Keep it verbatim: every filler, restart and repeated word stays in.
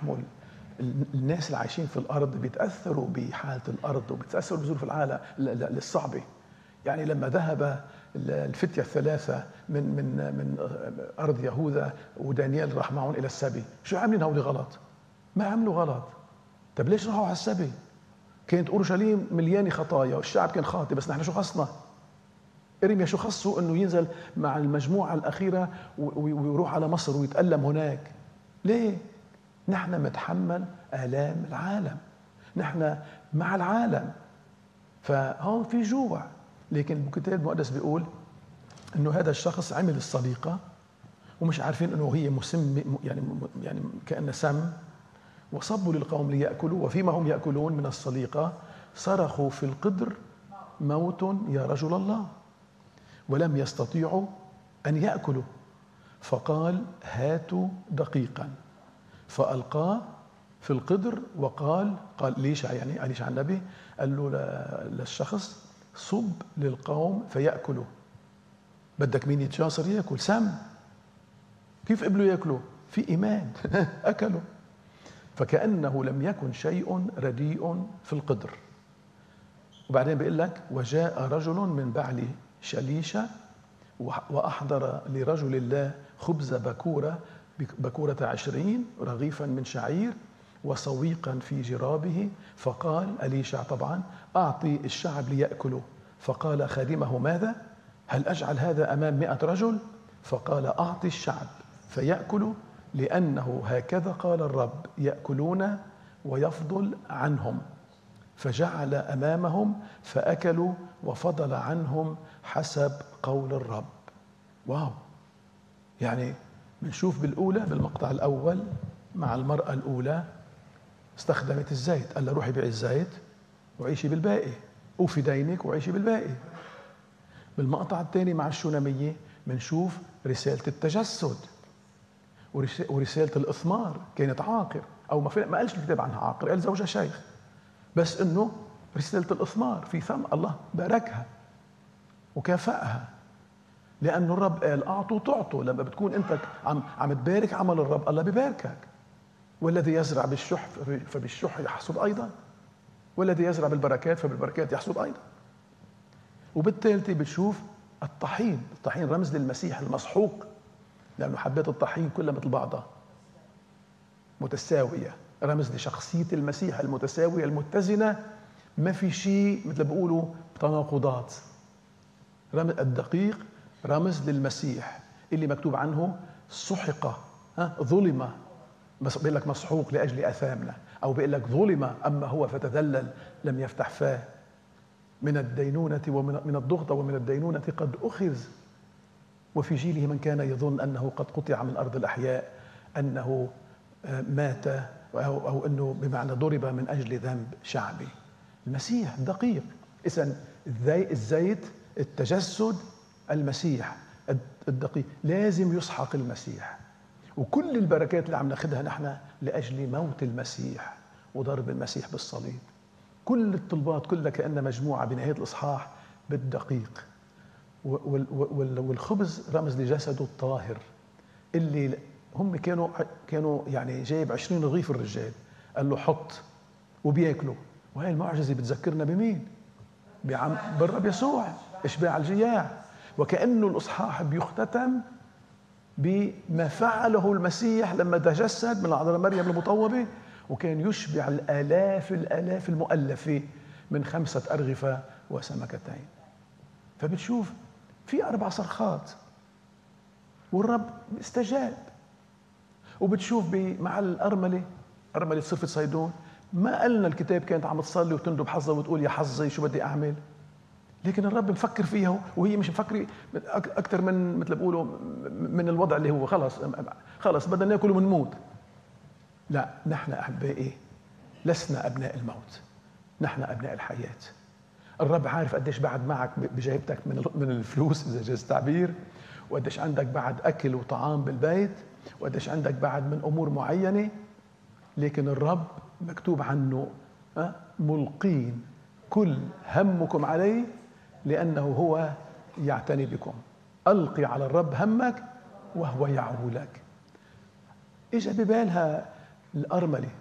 بيحمل الناس اللي عايشين في الأرض بيتأثروا بحالة الأرض وبيتأثروا بظروف العالم الصعبة. يعني لما ذهب الفتية الثلاثة من من من أرض يهوذا ودانيال راح معهم إلى السبي، شو عاملين هولي غلط؟ ما عملوا غلط. طب ليش راحوا على السبي؟ كانت أورشليم مليانة خطايا والشعب كان خاطئ، بس نحن شو خصنا؟ إرميا شو خصه إنه ينزل مع المجموعة الأخيرة ويروح على مصر ويتألم هناك؟ ليه؟ نحن متحمل آلام العالم، نحن مع العالم، فهون في جوع. لكن الكتاب المقدس بيقول إنه هذا الشخص عمل السليقة ومش عارفين إنه هي مسم، يعني يعني كأنه سم، وصبوا للقوم ليأكلوا، وفيما هم يأكلون من السليقة صرخوا في القدر موت يا رجل الله، ولم يستطيعوا أن يأكلوا، فقال هاتوا دقيقا، فألقاه في القدر وقال قال ليش يعني ليش على النبي قال له للشخص صب للقوم فيأكلوا. بدك مين يتجاسر يأكل؟ سم. كيف قبلوا يأكلوا؟ في إيمان أكلوا. فكأنه لم يكن شيء رديء في القدر. وبعدين بيقول لك وجاء رجل من بعل شليشة وأحضر لرجل الله خبز بكورة بكورة عشرين رغيفا من شعير وسويقا في جرابه، فقال أليشع طبعا أعطي الشعب ليأكلوا. فقال خادمه ماذا؟ هل أجعل هذا أمام مئة رجل؟ فقال أعطي الشعب فيأكلوا، لأنه هكذا قال الرب يأكلون ويفضل عنهم. فجعل أمامهم فأكلوا وفضل عنهم حسب قول الرب. واو. يعني بنشوف بالأولى بالمقطع الأول مع المرأة الأولى استخدمت الزيت، قال لها روحي بيعي الزيت وعيشي بالباقي، أوفي دينك وعيشي بالباقي. بالمقطع الثاني مع الشونامية بنشوف رسالة التجسد ورسالة الإثمار. كانت عاقر، أو ما, ما قالش الكتاب عنها عاقر، قال زوجها شيخ، بس إنه رسالة الإثمار في ثم الله باركها وكافأها، لأن الرب قال أعطوا تعطوا. لما بتكون أنت عم عم تبارك عمل الرب الله بباركك. والذي يزرع بالشح فبالشح يحصد أيضا، والذي يزرع بالبركات فبالبركات يحصد أيضا. وبالتالي بتشوف الطحين، الطحين رمز للمسيح المسحوق، لأنه حبات الطحين كلها مثل بعضها متساوية، رمز لشخصية المسيح المتساوية المتزنة، ما في شيء مثل بيقولوا تناقضات. رمز الدقيق رمز للمسيح اللي مكتوب عنه سحق، ها ظلم، بس بيقول لك مسحوق لأجل أثامنا، أو بيقول لك ظلم أما هو فتذلل لم يفتح فاه، من الدينونة ومن من الضغطة ومن الدينونة قد أخذ، وفي جيله من كان يظن أنه قد قطع من أرض الأحياء، أنه مات أو, أو أنه بمعنى ضرب من أجل ذنب شعبي. المسيح دقيق. إذن الزيت التجسد، المسيح الدقيق لازم يسحق المسيح. وكل البركات اللي عم ناخدها نحن لأجل موت المسيح وضرب المسيح بالصليب. كل الطلبات كلها كأنها مجموعة بنهاية الإصحاح بالدقيق. والخبز رمز لجسده الطاهر اللي هم كانوا كانوا يعني جايب عشرين رغيف الرجال، قال له حط وبياكلوا. وهي المعجزة بتذكرنا بمين؟ بعم بالرب يسوع، إشباع الجياع. وكأنه الإصحاح بيختتم بما فعله المسيح لما تجسد من العذراء مريم المطوبة، وكان يشبع الآلاف الآلاف المؤلفة من خمسة أرغفة وسمكتين. فبتشوف في أربع صرخات والرب استجاب. وبتشوف مع الأرملة، أرملة صرفة صيدون، ما قالنا الكتاب كانت عم تصلي وتندب حظها وتقول يا حظي شو بدي أعمل، لكن الرب مفكر فيها وهي مش مفكرة أكثر من مثل بقولوا من الوضع اللي هو خلص خلص بدنا ناكل ونموت. لا، نحن أحبائي لسنا أبناء الموت، نحن أبناء الحياة. الرب عارف قديش بعد معك بجيبتك من من الفلوس إذا جاز التعبير، وقديش عندك بعد أكل وطعام بالبيت، وقديش عندك بعد من أمور معينة. لكن الرب مكتوب عنه ملقين كل همكم عليه لأنه هو يعتني بكم. ألقي على الرب همك وهو يعولك. إجا ببالها الأرملة